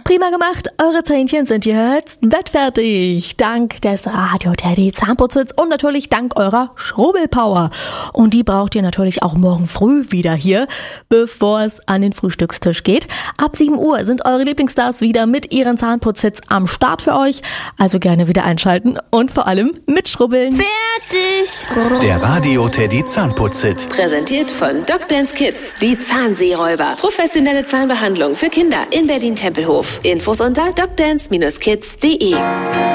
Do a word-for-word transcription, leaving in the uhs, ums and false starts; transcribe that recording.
Prima gemacht, eure Zähnchen sind jetzt wettfertig. Dank des Radio Teddy Zahnputzes und natürlich dank eurer Schrubbelpower. Und die braucht ihr natürlich auch morgen früh wieder hier, bevor es an den Frühstückstisch geht. Ab sieben Uhr sind eure Lieblingsstars wieder mit ihren Zahnputzhits am Start für euch. Also gerne wieder einschalten und vor allem mitschrubbeln. Fertig! Der Radio Teddy Zahnputzhit. Präsentiert von Docdance Kids, die Zahnseeräuber. Professionelle Zahnbehandlung für Kinder in Berlin-Tempelhof. Infos unter docdance Bindestrich kids punkt de.